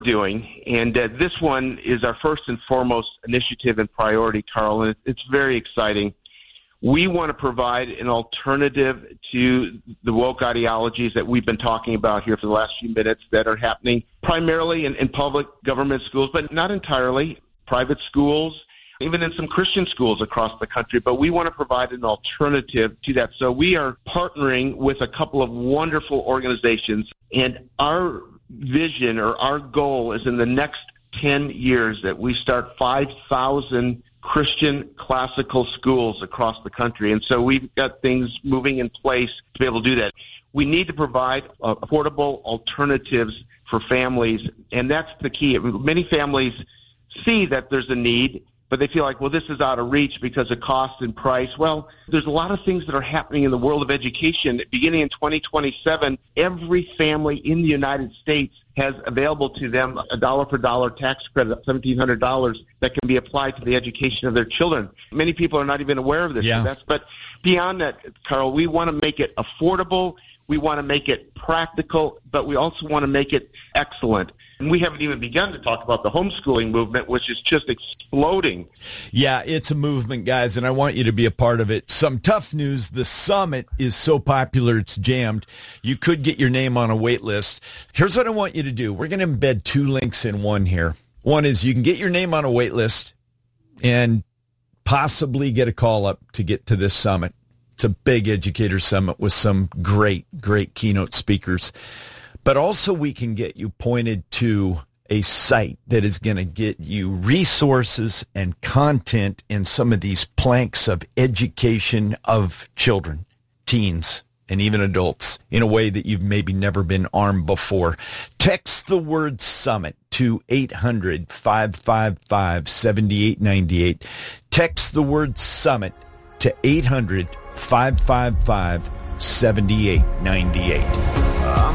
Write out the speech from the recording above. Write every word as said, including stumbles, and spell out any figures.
doing, and uh, this one is our first and foremost initiative and priority, Carl, and it's very exciting. We want to provide an alternative to the woke ideologies that we've been talking about here for the last few minutes that are happening primarily in, in public government schools, but not entirely, private schools, even in some Christian schools across the country. But we want to provide an alternative to that. So we are partnering with a couple of wonderful organizations, and our vision or our goal is in the next ten years that we start five thousand Christian classical schools across the country. And so we've got things moving in place to be able to do that. We need to provide uh, affordable alternatives for families, and that's the key. Many families see that there's a need, but they feel like, well, this is out of reach because of cost and price. Well, there's a lot of things that are happening in the world of education. Beginning in twenty twenty-seven, every family in the United States has available to them a dollar per dollar tax credit of seventeen hundred dollars that can be applied to the education of their children. Many people are not even aware of this. Yeah. That's, but beyond that, Carl, we want to make it affordable. We want to make it practical, but we also want to make it excellent. And we haven't even begun to talk about the homeschooling movement, which is just exploding. Yeah, it's a movement, guys, and I want you to be a part of it. Some tough news. The summit is so popular, it's jammed. You could get your name on a wait list. Here's what I want you to do. We're going to embed two links in one here. One is you can get your name on a wait list and possibly get a call up to get to this summit. It's a big educator summit with some great, great keynote speakers. But also we can get you pointed to a site that is going to get you resources and content in some of these planks of education of children, teens, and even adults in a way that you've maybe never been armed before. Text the word summit to eight hundred, five five five, seven eight nine eight. Text the word summit to eight hundred, five five five, seven eight nine eight.